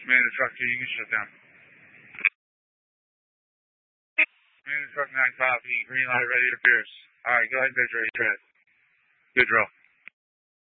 Man in truck 2, you can shut down. Man in truck 9 copy, green light ready to pierce. Alright, go ahead and visual your tread. Good drill.